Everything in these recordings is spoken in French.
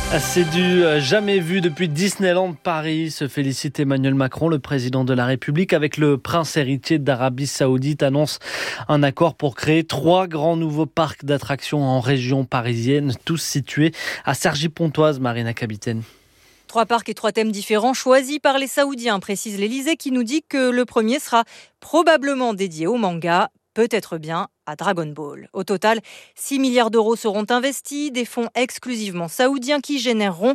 C'est du jamais vu depuis Disneyland Paris, se félicite Emmanuel Macron, le président de la République, avec le prince héritier d'Arabie Saoudite, annonce un accord pour créer 3 grands nouveaux parcs d'attractions en région parisienne, tous situés à Cergy-Pontoise, Marina Capitaine. 3 parcs et 3 thèmes différents choisis par les Saoudiens, précise l'Élysée, qui nous dit que le premier sera probablement dédié au manga, peut-être bien à Dragon Ball. Au total, 6 milliards d'euros seront investis, des fonds exclusivement saoudiens qui généreront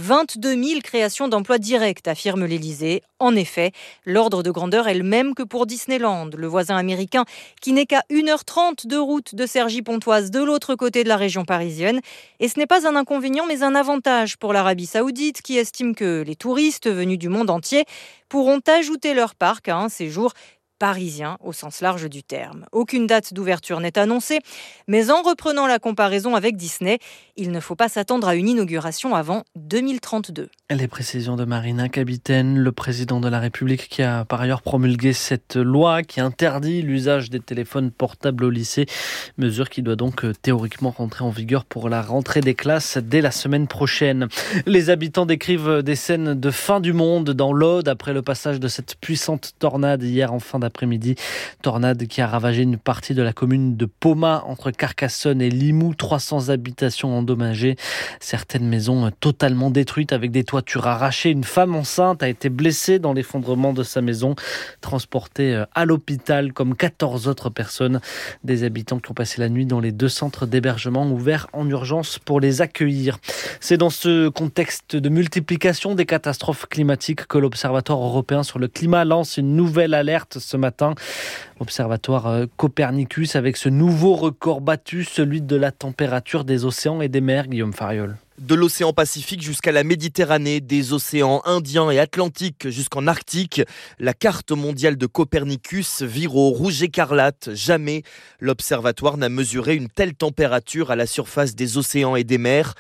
22 000 créations d'emplois directs, affirme l'Élysée. En effet, l'ordre de grandeur est le même que pour Disneyland, le voisin américain qui n'est qu'à 1h30 de route de Cergy-Pontoise de l'autre côté de la région parisienne. Et ce n'est pas un inconvénient mais un avantage pour l'Arabie Saoudite qui estime que les touristes venus du monde entier pourront ajouter leur parc à un séjour parisien au sens large du terme. Aucune date d'ouverture n'est annoncée, mais en reprenant la comparaison avec Disney, il ne faut pas s'attendre à une inauguration avant 2032. Les précisions de Marina Capitaine, le président de la République qui a par ailleurs promulgué cette loi qui interdit l'usage des téléphones portables au lycée, mesure qui doit donc théoriquement rentrer en vigueur pour la rentrée des classes dès la semaine prochaine. Les habitants décrivent des scènes de fin du monde dans l'Aude après le passage de cette puissante tornade hier en fin d'après-midi. Tornade qui a ravagé une partie de la commune de Pomat entre Carcassonne et Limoux. 300 habitations endommagées, certaines maisons totalement détruites avec des toitures arrachées. Une femme enceinte a été blessée dans l'effondrement de sa maison, transportée à l'hôpital comme 14 autres personnes. Des habitants qui ont passé la nuit dans les 2 centres d'hébergement ouverts en urgence pour les accueillir. C'est dans ce contexte de multiplication des catastrophes climatiques que l'Observatoire européen sur le climat lance une nouvelle alerte ce matin. Observatoire Copernicus avec ce nouveau record battu, celui de la température des océans et des mers, Guillaume Fariol. De l'océan Pacifique jusqu'à la Méditerranée, des océans Indien et Atlantique jusqu'en Arctique, la carte mondiale de Copernicus vire au rouge écarlate. Jamais l'observatoire n'a mesuré une telle température à la surface des océans et des mers.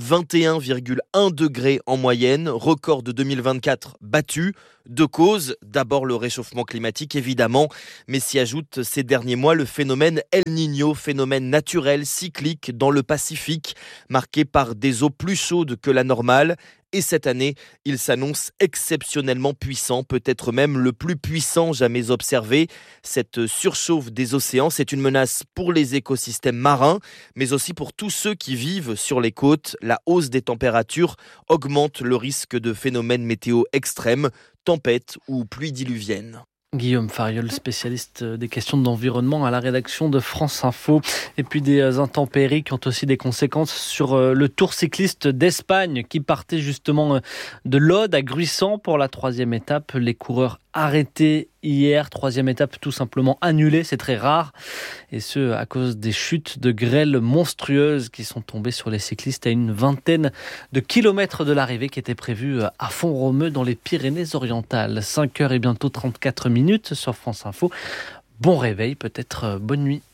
21,1 degrés en moyenne, record de 2024 battu. 2 causes, d'abord le réchauffement climatique évidemment, mais s'y ajoute ces derniers mois le phénomène El Niño, phénomène naturel cyclique dans le Pacifique, marqué par des eaux plus chaudes que la normale. Et cette année, il s'annonce exceptionnellement puissant, peut-être même le plus puissant jamais observé. Cette surchauffe des océans, c'est une menace pour les écosystèmes marins, mais aussi pour tous ceux qui vivent sur les côtes. La hausse des températures augmente le risque de phénomènes météo extrêmes, tempêtes ou pluies diluviennes. Guillaume Fariol, spécialiste des questions d'environnement à la rédaction de France Info. Et puis des intempéries qui ont aussi des conséquences sur le Tour cycliste d'Espagne qui partait justement de l'Aude à Gruissant pour la 3e étape. Les coureurs arrêtés hier, 3e étape tout simplement annulée, c'est très rare. Et ce, à cause des chutes de grêle monstrueuses qui sont tombées sur les cyclistes à une vingtaine de kilomètres de l'arrivée qui était prévue à Font-Romeu dans les Pyrénées-Orientales. 5h et bientôt 34 minutes sur France Info. Bon réveil, peut-être bonne nuit.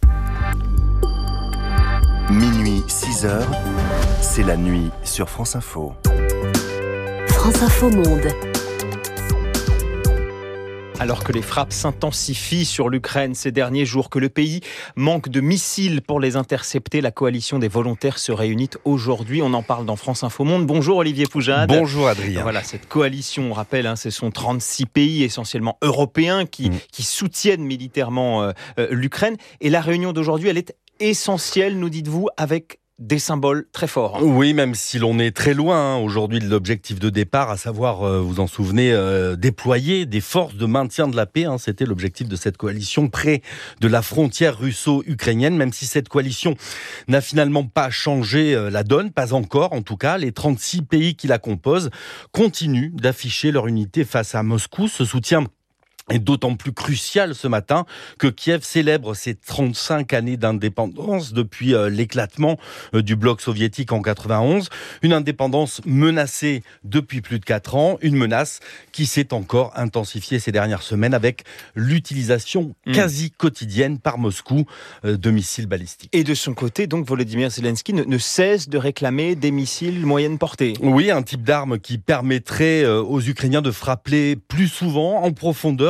Minuit, 6h, c'est la nuit sur France Info. France Info Monde. Alors que les frappes s'intensifient sur l'Ukraine ces derniers jours, que le pays manque de missiles pour les intercepter, la coalition des volontaires se réunit aujourd'hui. On en parle dans France Info Monde. Bonjour Olivier Poujade. Bonjour Adrien. Voilà, cette coalition, on rappelle, ce sont 36 pays essentiellement européens qui soutiennent militairement l'Ukraine. Et la réunion d'aujourd'hui, elle est essentielle, nous dites-vous, avec des symboles très forts. Oui, même si l'on est très loin aujourd'hui de l'objectif de départ, à savoir, vous en souvenez, déployer des forces de maintien de la paix. C'était l'objectif de cette coalition près de la frontière russo-ukrainienne, même si cette coalition n'a finalement pas changé la donne, pas encore en tout cas. Les 36 pays qui la composent continuent d'afficher leur unité face à Moscou. Ce soutien est d'autant plus crucial ce matin que Kiev célèbre ses 35 années d'indépendance depuis l'éclatement du bloc soviétique en 91. Une indépendance menacée depuis plus de 4 ans. Une menace qui s'est encore intensifiée ces dernières semaines avec l'utilisation quasi quotidienne par Moscou de missiles balistiques. Et de son côté, donc, Volodymyr Zelensky ne cesse de réclamer des missiles moyenne portée. Oui, un type d'arme qui permettrait aux Ukrainiens de frapper plus souvent en profondeur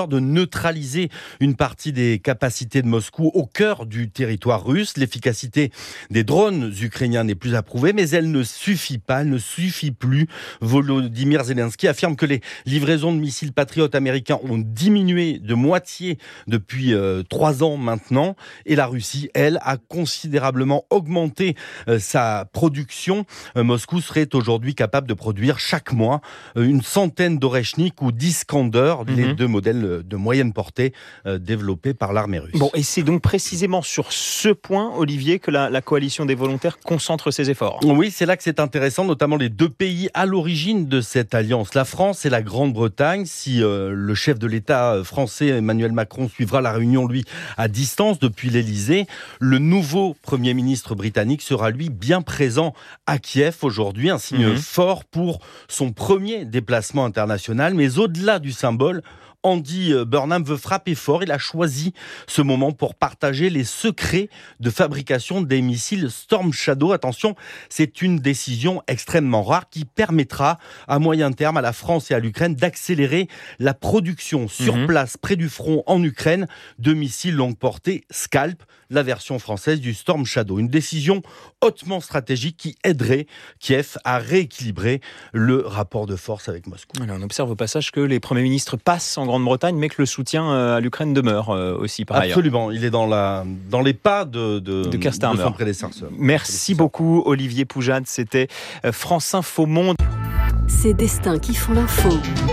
Iskander, de neutraliser une partie des capacités de Moscou au cœur du territoire russe. L'efficacité des drones ukrainiens n'est plus approuvée, mais elle ne suffit pas, elle ne suffit plus. Volodymyr Zelensky affirme que les livraisons de missiles patriotes américains ont diminué de moitié depuis 3 ans maintenant, et la Russie, elle, a considérablement augmenté sa production. Moscou serait aujourd'hui capable de produire chaque mois une centaine d'Oreshnik ou d'Iskander, les 2 modèles de moyenne portée développés par l'armée russe. Bon, et c'est donc précisément sur ce point, Olivier, que la coalition des volontaires concentre ses efforts. Oui, c'est là que c'est intéressant, notamment les 2 pays à l'origine de cette alliance, la France et la Grande-Bretagne. Si le chef de l'État français, Emmanuel Macron, suivra la réunion, lui, à distance depuis l'Élysée, le nouveau Premier ministre britannique sera, lui, bien présent à Kiev aujourd'hui, un signe fort pour son premier déplacement international. Mais au-delà du symbole, Andy Burnham veut frapper fort. Il a choisi ce moment pour partager les secrets de fabrication des missiles Storm Shadow. Attention, c'est une décision extrêmement rare qui permettra à moyen terme à la France et à l'Ukraine d'accélérer la production sur place près du front en Ukraine de missiles longue portée Scalp, la version française du Storm Shadow. Une décision hautement stratégique qui aiderait Kiev à rééquilibrer le rapport de force avec Moscou. Alors, on observe au passage que les premiers ministres passent en Grande-Bretagne, mais que le soutien à l'Ukraine demeure aussi par ailleurs. Absolument, il est dans les pas de Keir Starmer, de son prédécesseur. Merci beaucoup Olivier Poujade, c'était France Info Monde. Ces destins qui font l'info.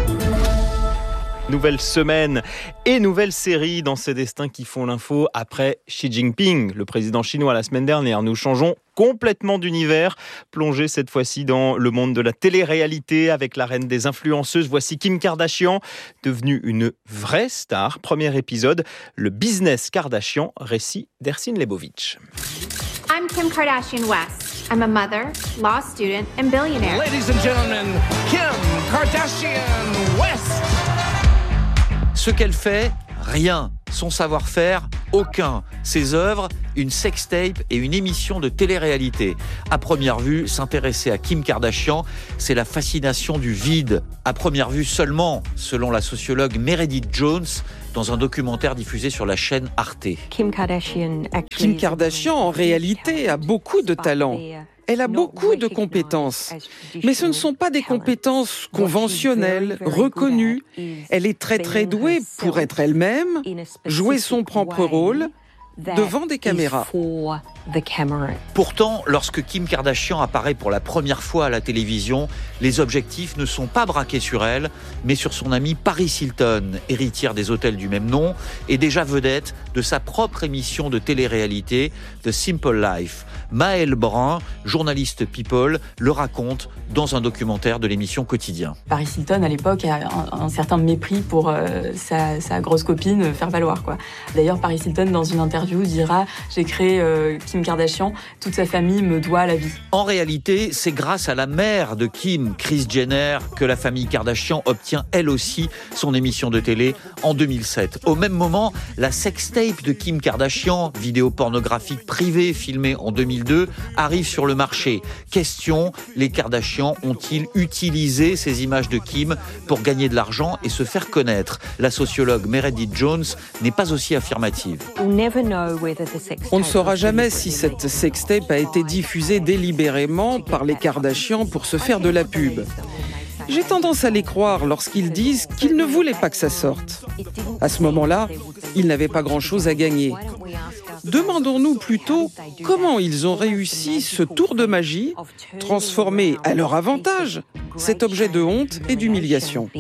Nouvelle semaine et nouvelle série dans ces destins qui font l'info après Xi Jinping, le président chinois la semaine dernière. Nous changeons complètement d'univers, plongé cette fois-ci dans le monde de la télé-réalité avec la reine des influenceuses. Voici Kim Kardashian, devenue une vraie star. Premier épisode, le business Kardashian, récit d'Ersin Lebovitch. I'm Kim Kardashian West. I'm a mother, law student, and billionaire. Ladies and gentlemen, Kim Kardashian West. Ce qu'elle fait, rien. Son savoir-faire, aucun. Ses œuvres, une sextape et une émission de télé-réalité. À première vue, s'intéresser à Kim Kardashian, c'est la fascination du vide. À première vue seulement, selon la sociologue Meredith Jones, dans un documentaire diffusé sur la chaîne Arte. Kim Kardashian, en réalité, a beaucoup de talent. Elle a beaucoup de compétences, mais ce ne sont pas des compétences conventionnelles, reconnues. Elle est très douée pour être elle-même, jouer son propre rôle devant des caméras. Pourtant, lorsque Kim Kardashian apparaît pour la première fois à la télévision, les objectifs ne sont pas braqués sur elle, mais sur son amie Paris Hilton, héritière des hôtels du même nom et déjà vedette de sa propre émission de télé-réalité, The Simple Life. Maëlle Brun, journaliste People, le raconte dans un documentaire de l'émission Quotidien. Paris Hilton, à l'époque, a un certain mépris pour sa grosse copine faire valoir, quoi. D'ailleurs, Paris Hilton, dans une interview, dira « J'ai créé Kim Kardashian, toute sa famille me doit la vie ». En réalité, c'est grâce à la mère de Kim, Kris Jenner, que la famille Kardashian obtient elle aussi son émission de télé en 2007. Au même moment, la sextape de Kim Kardashian, vidéo pornographique privée filmée en 2002, arrive sur le marché. Question, les Kardashian ont-ils utilisé ces images de Kim pour gagner de l'argent et se faire connaître ? La sociologue Meredith Jones n'est pas aussi affirmative. On ne saura jamais si cette sextape a été diffusée délibérément par les Kardashian pour se faire de la pub. J'ai tendance à les croire lorsqu'ils disent qu'ils ne voulaient pas que ça sorte. À ce moment-là, ils n'avaient pas grand-chose à gagner. Demandons-nous plutôt comment ils ont réussi ce tour de magie, transformer à leur avantage cet objet de honte et d'humiliation.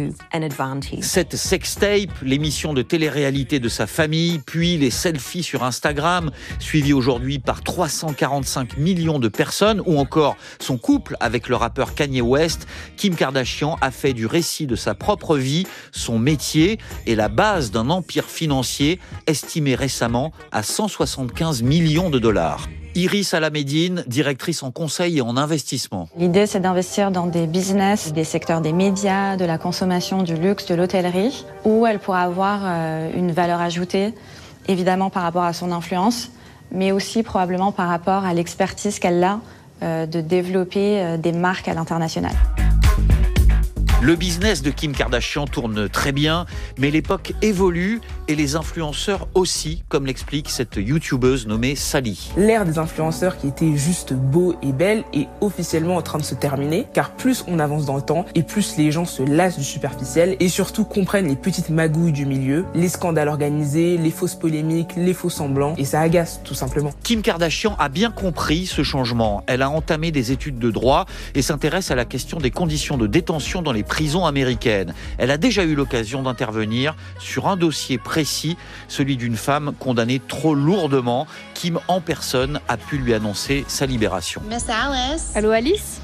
Cette sextape, l'émission de télé-réalité de sa famille, puis les selfies sur Instagram, suivis aujourd'hui par 345 millions de personnes, ou encore son couple avec le rappeur Kanye West, Kim Kardashian a fait du récit de sa propre vie son métier et la base d'un empire financier estimé récemment à 175 millions de dollars. Iris Alamedine, directrice en conseil et en investissement. L'idée, c'est d'investir dans des business, des secteurs des médias, de la consommation, du luxe, de l'hôtellerie, où elle pourra avoir une valeur ajoutée, évidemment par rapport à son influence, mais aussi probablement par rapport à l'expertise qu'elle a de développer des marques à l'international. Le business de Kim Kardashian tourne très bien, mais l'époque évolue et les influenceurs aussi, comme l'explique cette youtubeuse nommée Sally. L'ère des influenceurs qui étaient juste beaux et belles est officiellement en train de se terminer, car plus on avance dans le temps et plus les gens se lassent du superficiel et surtout comprennent les petites magouilles du milieu, les scandales organisés, les fausses polémiques, les faux semblants, et ça agace tout simplement. Kim Kardashian a bien compris ce changement. Elle a entamé des études de droit et s'intéresse à la question des conditions de détention dans les prisons américaines. Elle a déjà eu l'occasion d'intervenir sur un dossier précis, celui d'une femme condamnée trop lourdement. Kim, en personne, a pu lui annoncer sa libération. Miss Alice. Allô Alice?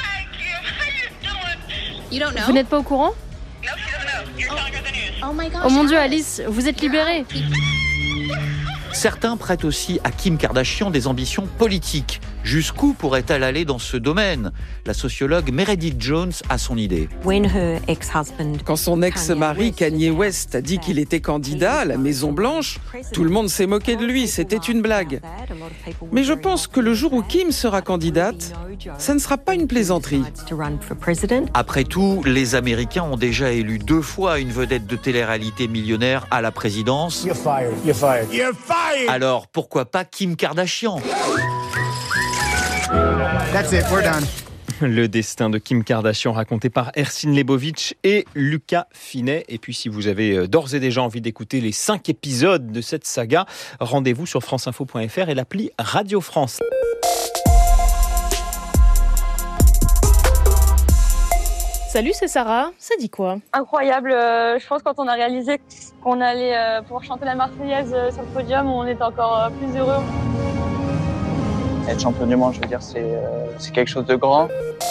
Vous n'êtes pas au courant? Oh my gosh. Oh mon Dieu Alice, vous êtes libérée. Certains prêtent aussi à Kim Kardashian des ambitions politiques. Jusqu'où pourrait-elle aller dans ce domaine ? La sociologue Meredith Jones a son idée. Quand son ex-mari Kanye West a dit qu'il était candidat à la Maison-Blanche, tout le monde s'est moqué de lui, c'était une blague. Mais je pense que le jour où Kim sera candidate, ça ne sera pas une plaisanterie. Après tout, les Américains ont déjà élu 2 fois une vedette de télé-réalité millionnaire à la présidence. You're fired. You're fired. You're fired. Alors pourquoi pas Kim Kardashian ? That's it, we're done. Le destin de Kim Kardashian raconté par Ersin Lebovitch et Lucas Finet. Et puis si vous avez d'ores et déjà envie d'écouter les 5 épisodes de cette saga, rendez-vous sur franceinfo.fr et l'appli Radio France. Salut, c'est Sarah. Ça dit quoi? Incroyable. Je pense quand on a réalisé qu'on allait pouvoir chanter la Marseillaise sur le podium, on était encore plus heureux. Être champion du monde, je veux dire, c'est quelque chose de grand.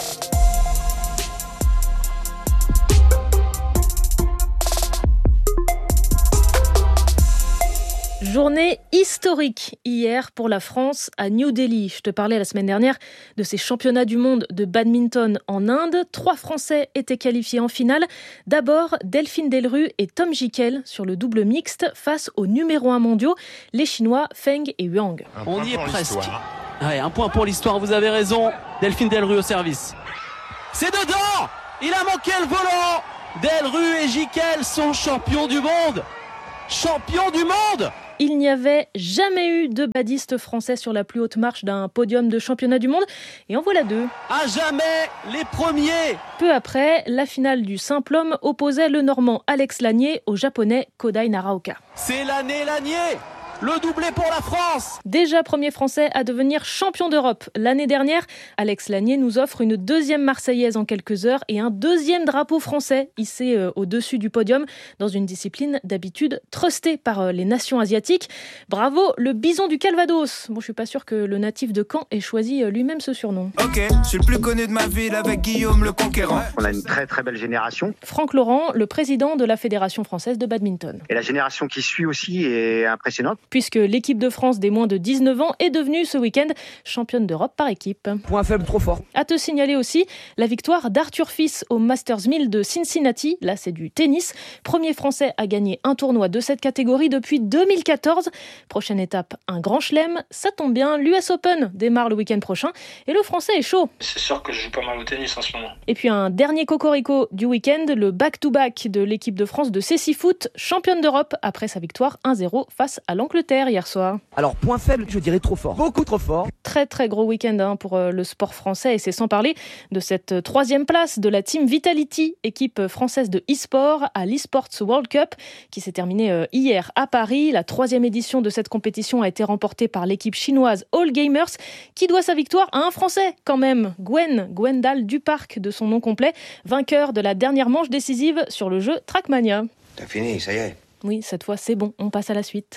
Journée historique hier pour la France à New Delhi. Je te parlais la semaine dernière de ces championnats du monde de badminton en Inde. 3 Français étaient qualifiés en finale. D'abord, Delphine Delrue et Tom Jikel sur le double mixte face aux numéro 1 mondiaux, les Chinois Feng et Huang. On y est presque. Ouais, un point pour l'histoire, vous avez raison. Delphine Delrue au service. C'est dedans! Il a manqué le volant! Delrue et Jikel sont champions du monde! Champions du monde! Il n'y avait jamais eu de badistes français sur la plus haute marche d'un podium de championnat du monde. Et en voilà 2. À jamais les premiers! Peu après, la finale du simple homme opposait le Normand Alex Lanier au Japonais Kodai Naraoka. C'est l'année Lanier! Le doublé pour la France! Déjà premier Français à devenir champion d'Europe. L'année dernière, Alex Lanier nous offre une 2e Marseillaise en quelques heures et un 2e drapeau français hissé au-dessus du podium dans une discipline d'habitude trustée par les nations asiatiques. Bravo, le bison du Calvados. Bon, je suis pas sûr que le natif de Caen ait choisi lui-même ce surnom. Ok, je suis le plus connu de ma ville avec Guillaume le Conquérant. On a une très très belle génération. Franck Laurent, le président de la Fédération française de badminton. Et la génération qui suit aussi est impressionnante. Puisque l'équipe de France des moins de 19 ans est devenue ce week-end championne d'Europe par équipe. Point faible trop fort. À te signaler aussi la victoire d'Arthur Fils au Masters 1000 de Cincinnati. Là, c'est du tennis. Premier Français à gagner un tournoi de cette catégorie depuis 2014. Prochaine étape, un grand chelem. Ça tombe bien, l'US Open démarre le week-end prochain et le Français est chaud. C'est sûr que je joue pas mal au tennis en ce moment. Et puis un dernier cocorico du week-end, le back-to-back de l'équipe de France de Cécifoot, championne d'Europe après sa victoire 1-0 face à l'Angleterre hier soir. Alors, point faible, je dirais trop fort. Beaucoup trop fort. Très très gros week-end pour le sport français et c'est sans parler de cette 3e place de la Team Vitality, équipe française de e-sport à l'e-sports World Cup qui s'est terminée hier à Paris. La 3e édition de cette compétition a été remportée par l'équipe chinoise All Gamers qui doit sa victoire à un Français quand même, Gwendal Duparc de son nom complet, vainqueur de la dernière manche décisive sur le jeu Trackmania. T'as fini, ça y est. Oui, cette fois c'est bon, on passe à la suite.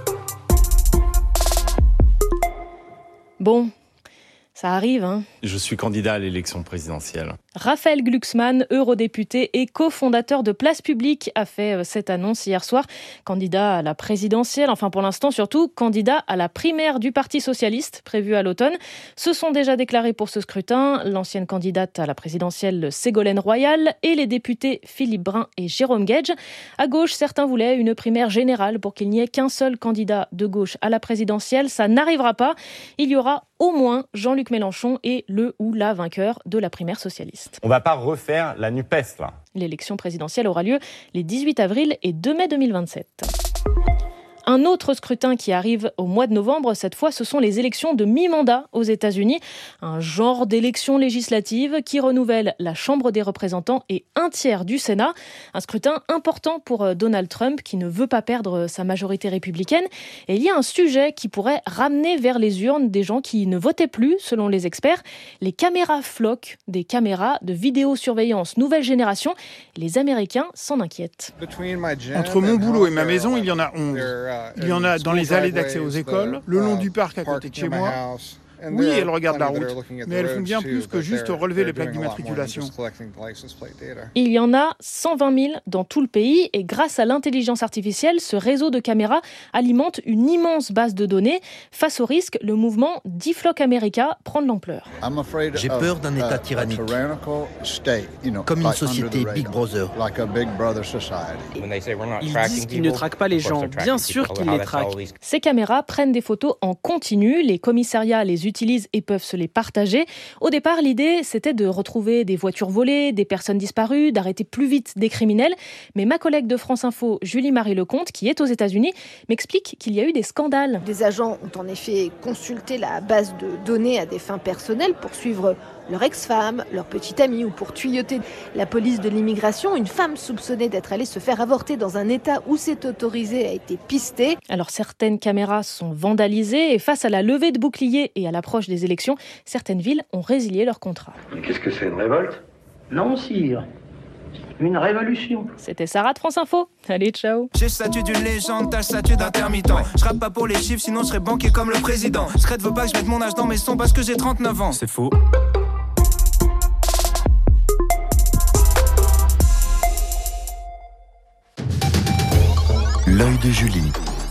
Bon, ça arrive, hein. Je suis candidat à l'élection présidentielle. Raphaël Glucksmann, eurodéputé et cofondateur de Place Publique, a fait cette annonce hier soir. Candidat à la présidentielle, enfin pour l'instant surtout, candidat à la primaire du Parti socialiste, prévue à l'automne. Se sont déjà déclarés pour ce scrutin l'ancienne candidate à la présidentielle Ségolène Royal et les députés Philippe Brun et Jérôme Guedj. À gauche, certains voulaient une primaire générale pour qu'il n'y ait qu'un seul candidat de gauche à la présidentielle. Ça n'arrivera pas. Il y aura au moins Jean-Luc Mélenchon et le ou la vainqueur de la primaire socialiste. socialiste. On ne va pas refaire la NUPES, là. L'élection présidentielle aura lieu les 18 avril et 2 mai 2027. Un autre scrutin qui arrive au mois de novembre, cette fois, ce sont les élections de mi-mandat aux États-Unis. Un genre d'élection législative qui renouvelle la Chambre des représentants et un tiers du Sénat. Un scrutin important pour Donald Trump qui ne veut pas perdre sa majorité républicaine. Et il y a un sujet qui pourrait ramener vers les urnes des gens qui ne votaient plus, selon les experts. Les caméras floquent, des caméras de vidéosurveillance nouvelle génération. Les Américains s'en inquiètent. Entre mon boulot et ma maison, il y en a 11. Il y en a dans les allées d'accès aux écoles, le long du parc à côté de chez moi. Oui, elles regardent la route, mais elles font bien plus que juste relever les plaques d'immatriculation. Il y en a 120 000 dans tout le pays et grâce à l'intelligence artificielle, ce réseau de caméras alimente une immense base de données. Face au risque, le mouvement Deflock America prend de l'ampleur. J'ai peur d'un État tyrannique, comme une société Big Brother. Ils disent qu'ils ne traquent pas les gens, bien sûr qu'ils les traquent. Ces caméras prennent des photos en continu, les commissariats les utilisent et peuvent se les partager. Au départ, l'idée, c'était de retrouver des voitures volées, des personnes disparues, d'arrêter plus vite des criminels. Mais ma collègue de France Info, Julie-Marie Lecomte, qui est aux États-Unis, m'explique qu'il y a eu des scandales. Des agents ont en effet consulté la base de données à des fins personnelles pour suivre leur ex-femme, leur petite amie ou pour tuyauter la police de l'immigration. Une femme soupçonnée d'être allée se faire avorter dans un état où c'est autorisé a été pistée. Alors certaines caméras sont vandalisées et face à la levée de boucliers et à l'approche des élections, certaines villes ont résilié leur contrat. Mais qu'est-ce que c'est, une révolte ? Non, sire. Une révolution. C'était Sarah de France Info. Allez, ciao. J'ai le statut d'une légende, t'as le statut d'intermittent. Je rappe pas pour les chiffres, sinon je serais banquier comme le président. Scred veut pas que je mette mon âge dans mes sons parce que j'ai 39 ans. C'est faux. L'œil de Julie.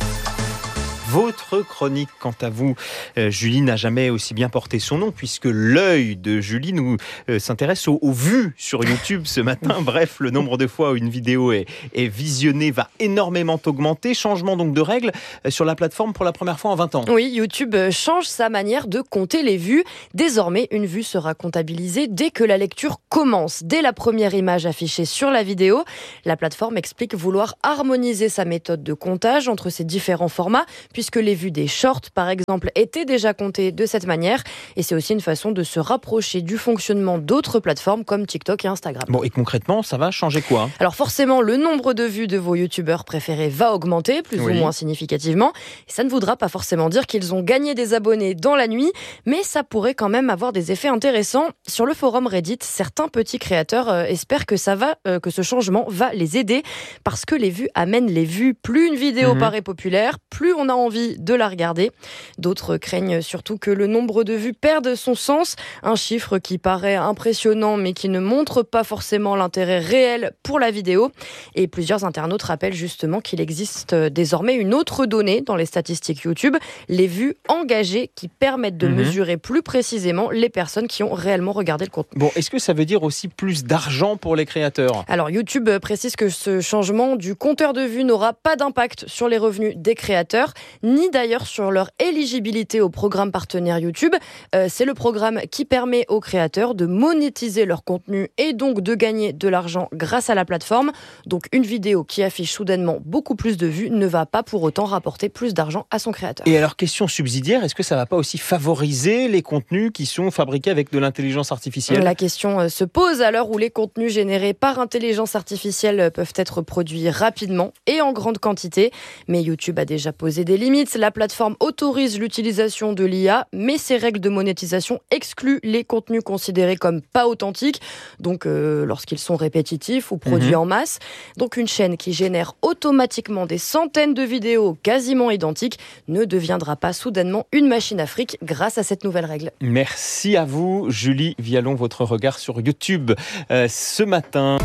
Votre chronique, quant à vous, Julie, n'a jamais aussi bien porté son nom, puisque l'œil de Julie nous s'intéresse aux vues sur YouTube ce matin. Bref, le nombre de fois où une vidéo est visionnée va énormément augmenter. Changement donc de règles sur la plateforme pour la première fois en 20 ans. Oui, YouTube change sa manière de compter les vues. Désormais, une vue sera comptabilisée dès que la lecture commence, dès la première image affichée sur la vidéo. La plateforme explique vouloir harmoniser sa méthode de comptage entre ces différents formats, puisque les vues des shorts, par exemple, étaient déjà comptées de cette manière. Et c'est aussi une façon de se rapprocher du fonctionnement d'autres plateformes comme TikTok et Instagram. Bon, et concrètement, ça va changer quoi ? Alors forcément, le nombre de vues de vos youtubeurs préférés va augmenter, plus ou moins significativement. Et ça ne voudra pas forcément dire qu'ils ont gagné des abonnés dans la nuit, mais ça pourrait quand même avoir des effets intéressants. Sur le forum Reddit, certains petits créateurs espèrent que que ce changement va les aider, parce que les vues amènent les vues. Plus une vidéo paraît populaire, plus on a envie de la regarder. D'autres craignent surtout que le nombre de vues perde son sens, un chiffre qui paraît impressionnant mais qui ne montre pas forcément l'intérêt réel pour la vidéo. Et plusieurs internautes rappellent justement qu'il existe désormais une autre donnée dans les statistiques YouTube, les vues engagées, qui permettent de mesurer plus précisément les personnes qui ont réellement regardé le contenu. Bon, est-ce que ça veut dire aussi plus d'argent pour les créateurs ? Alors YouTube précise que ce changement du compteur de vues n'aura pas d'impact sur les revenus des créateurs, ni d'ailleurs sur leur éligibilité au programme partenaire YouTube. C'est le programme qui permet aux créateurs de monétiser leur contenu et donc de gagner de l'argent grâce à la plateforme. Donc une vidéo qui affiche soudainement beaucoup plus de vues ne va pas pour autant rapporter plus d'argent à son créateur. Et alors, question subsidiaire, est-ce que ça ne va pas aussi favoriser les contenus qui sont fabriqués avec de l'intelligence artificielle ? La question se pose à l'heure où les contenus générés par intelligence artificielle peuvent être produits rapidement et en grande quantité. Mais YouTube a déjà posé des limites. La plateforme autorise l'utilisation de l'IA, mais ses règles de monétisation excluent les contenus considérés comme pas authentiques, donc lorsqu'ils sont répétitifs ou produits en masse. Donc une chaîne qui génère automatiquement des centaines de vidéos quasiment identiques ne deviendra pas soudainement une machine à fric grâce à cette nouvelle règle. Merci à vous, Julie Vialon, votre regard sur YouTube ce matin.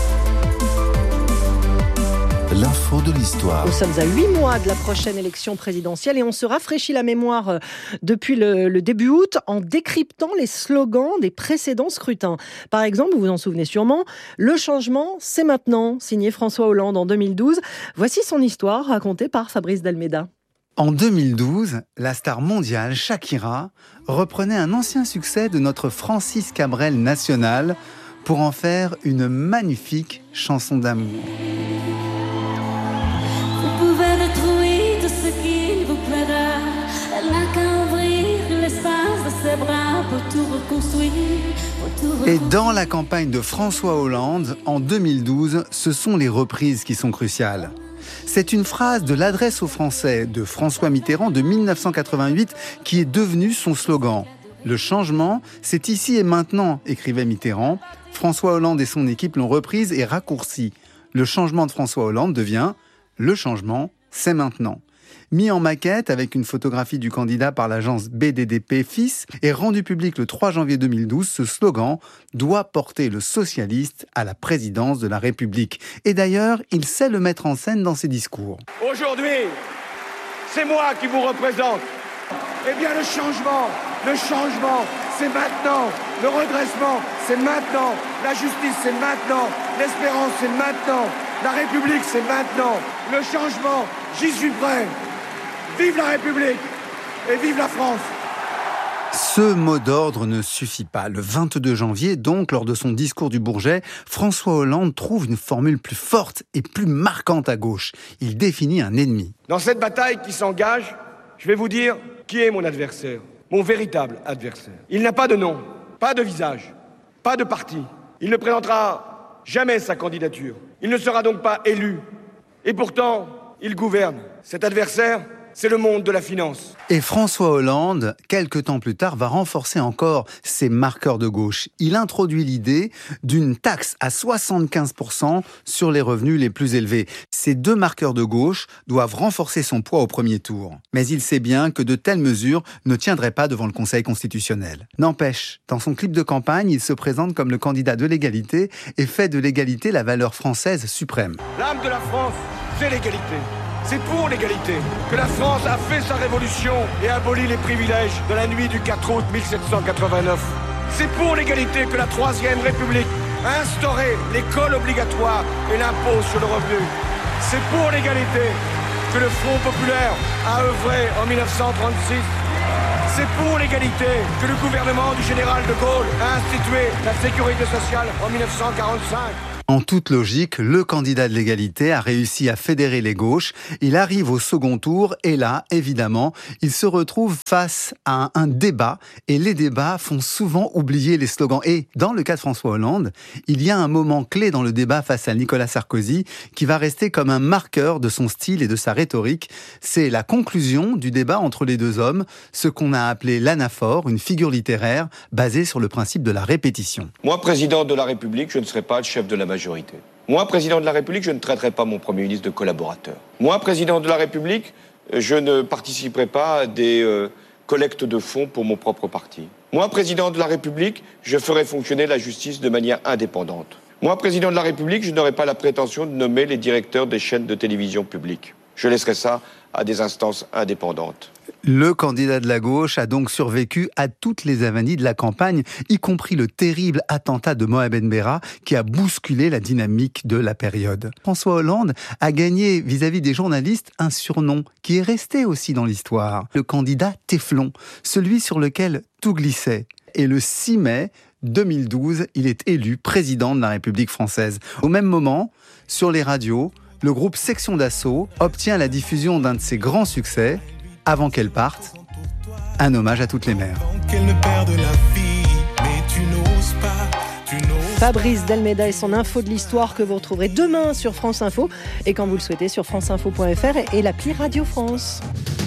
L'info de l'histoire. Nous sommes à 8 mois de la prochaine élection présidentielle et on se rafraîchit la mémoire depuis le début août en décryptant les slogans des précédents scrutins. Par exemple, vous vous en souvenez sûrement, le changement, c'est maintenant, signé François Hollande en 2012. Voici son histoire racontée par Fabrice Dalméda. En 2012, la star mondiale Shakira reprenait un ancien succès de notre Francis Cabrel national pour en faire une magnifique chanson d'amour. Vous pouvez retrouver tout ce qu'il vous plaira. Elle n'a qu'à ouvrir l'espace de ses bras pour tout reconstruire. Et dans la campagne de François Hollande, en 2012, ce sont les reprises qui sont cruciales. C'est une phrase de l'adresse aux Français de François Mitterrand de 1988 qui est devenue son slogan. Le changement, c'est ici et maintenant, écrivait Mitterrand. François Hollande et son équipe l'ont reprise et raccourcie. Le changement de François Hollande devient « Le changement, c'est maintenant ». Mis en maquette avec une photographie du candidat par l'agence BDDP Fils et rendu public le 3 janvier 2012, ce slogan doit porter le socialiste à la présidence de la République. Et d'ailleurs, il sait le mettre en scène dans ses discours. Aujourd'hui, c'est moi qui vous représente. Eh bien, le changement, c'est maintenant. Le redressement, c'est maintenant. La justice, c'est maintenant. L'espérance, c'est maintenant. La République, c'est maintenant. Le changement, j'y suis prêt. Vive la République et vive la France. Ce mot d'ordre ne suffit pas. Le 22 janvier, donc, lors de son discours du Bourget, François Hollande trouve une formule plus forte et plus marquante à gauche. Il définit un ennemi. Dans cette bataille qui s'engage, je vais vous dire qui est mon adversaire, mon véritable adversaire. Il n'a pas de nom, pas de visage, pas de parti. Il ne présentera jamais sa candidature. Il ne sera donc pas élu. Et pourtant, il gouverne. Cet adversaire, c'est le monde de la finance. Et François Hollande, quelques temps plus tard, va renforcer encore ses marqueurs de gauche. Il introduit l'idée d'une taxe à 75% sur les revenus les plus élevés. Ces deux marqueurs de gauche doivent renforcer son poids au premier tour. Mais il sait bien que de telles mesures ne tiendraient pas devant le Conseil constitutionnel. N'empêche, dans son clip de campagne, il se présente comme le candidat de l'égalité et fait de l'égalité la valeur française suprême. L'âme de la France, c'est l'égalité. C'est pour l'égalité que la France a fait sa révolution et abolit les privilèges de la nuit du 4 août 1789. C'est pour l'égalité que la Troisième République a instauré l'école obligatoire et l'impôt sur le revenu. C'est pour l'égalité que le Front populaire a œuvré en 1936. C'est pour l'égalité que le gouvernement du général de Gaulle a institué la sécurité sociale en 1945. En toute logique, le candidat de l'égalité a réussi à fédérer les gauches. Il arrive au second tour et là, évidemment, il se retrouve face à un débat. Et les débats font souvent oublier les slogans. Et dans le cas de François Hollande, il y a un moment clé dans le débat face à Nicolas Sarkozy qui va rester comme un marqueur de son style et de sa rhétorique. C'est la conclusion du débat entre les deux hommes, ce qu'on a appelé l'anaphore, une figure littéraire basée sur le principe de la répétition. Moi, président de la République, je ne serai pas le chef de la majorité. Moi, président de la République, je ne traiterai pas mon Premier ministre de collaborateur. Moi, président de la République, je ne participerai pas à des collectes de fonds pour mon propre parti. Moi, président de la République, je ferai fonctionner la justice de manière indépendante. Moi, président de la République, je n'aurai pas la prétention de nommer les directeurs des chaînes de télévision publiques. Je laisserai ça à des instances indépendantes. Le candidat de la gauche a donc survécu à toutes les avanies de la campagne, y compris le terrible attentat de Mohamed Merah qui a bousculé la dynamique de la période. François Hollande a gagné vis-à-vis des journalistes un surnom qui est resté aussi dans l'histoire. Le candidat Téflon, celui sur lequel tout glissait. Et le 6 mai 2012, il est élu président de la République française. Au même moment, sur les radios, le groupe Section d'Assaut obtient la diffusion d'un de ses grands succès, Avant qu'elle parte, un hommage à toutes les mères. Fabrice Delmeda et son info de l'histoire que vous retrouverez demain sur France Info et quand vous le souhaitez sur franceinfo.fr et l'appli Radio France.